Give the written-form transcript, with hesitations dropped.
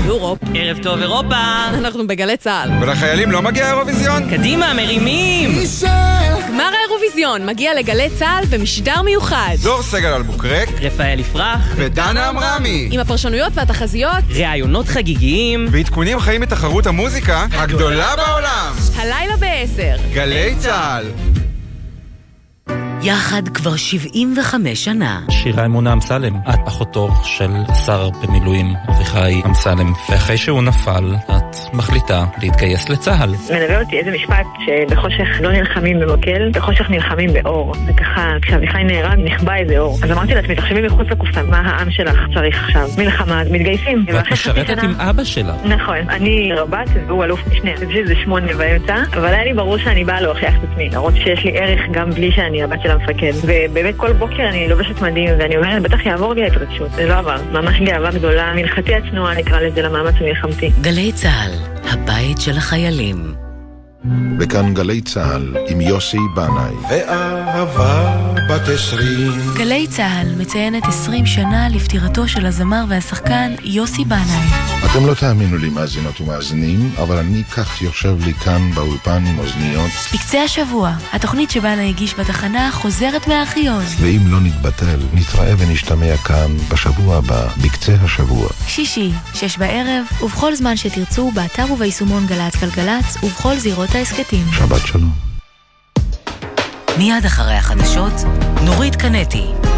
יורופ. ערב טוב אירופה. אנחנו בגלי צהל. ולחיילים לא מגיע האירוויזיון? קדימה, מרימים. גמר האירוויזיון מגיע לגלי צהל במשדר מיוחד. דור סגל אלבוקרק, רפאל יפרח ודנה אמרמי, עם הפרשנויות והתחזיות, ראיונות חגיגיים ועדכונים חיים מתחרות המוזיקה הגדולה בעולם. הלילה ב-10 גלי צהל. יחד כבר 75 שנה. שירה אמונה אמסלם, את אחותו של שר במילואים אביחי אמסלם, ואחרי שהוא נפל, את מחליטה להתגייס לצהל. מלווה אותי איזה משפט שבחושך לא נלחמים במקל, בחושך נלחמים באור. וככה, כשאביחי נהרג, נחבא איזה אור. אז אמרתי לעצמי, תחשבי מחוץ לקופסה, מה העם שלך צריך עכשיו? מלחמה, מתגייסים. ואת משרתת עם אבא שלה. נכון, אני רבת והוא אלוף משנה. זה 8 באמצע, אבל היה לי ברור שאני באה להוכיח את עצמי, להראות שיש לי ערך גם בלי שאני הבת של המפקד. ובאמת כל בוקר אני לובשת מדים ואני אומרת, בטח יעבור לי ההתרגשות. זה לא עבר. ממש גאווה גדולה, מלחתי הצנועה נקרא לזה למאמץ המלחמתי. גלי צהל, הבית של החיילים. וכאן גלי צהל עם יוסי בנאי. ואהבה בת 20. גלי צהל מציינת 20 שנה לפטירתו של הזמר והשחקן יוסי בנאי. אתם לא תאמינו לי מאזינות ומאזינים, אבל אני כך יושב לי כאן באולפן עם אוזניות. בקצה השבוע, התוכנית שבנאי הגיש בתחנה חוזרת מהארכיון. ואם לא נתבטל, נתראה ונשתמע כאן בשבוע הבא, בקצה השבוע. שישי, 6 בערב, ובכל זמן שתרצו, באתר וביישומון גלץ גלגלץ, ובכל זירות העסקתים. שבת שלום. מיד אחרי החדשות, נורית קנטי.